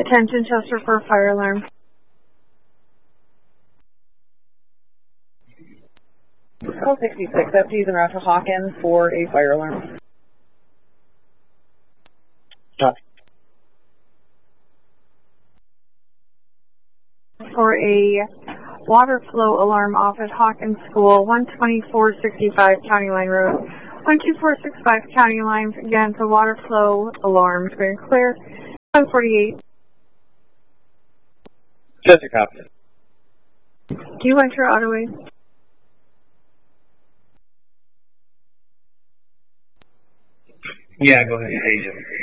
Attention, Chester for a fire alarm. Call 66, FD's en route to Hawkins for a fire alarm. Copy. For a water flow alarm off at Hawkins School, 12465 County Line Road. 12465 County Line, again, for water flow alarms. Very clear. 148. Chester, copy. Do you enter Ottaway? Yeah, go ahead. Agent.